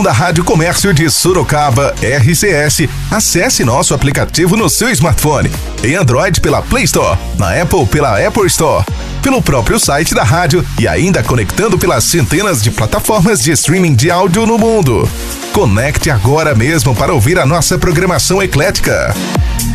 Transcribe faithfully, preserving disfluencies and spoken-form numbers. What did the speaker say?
Da Rádio Comércio de Sorocaba, R C S. Acesse nosso aplicativo no seu smartphone. Em Android pela Play Store, na Apple pela Apple Store, pelo próprio site da rádio e ainda conectando pelas centenas de plataformas de streaming de áudio no mundo. Conecte agora mesmo para ouvir a nossa programação eclética.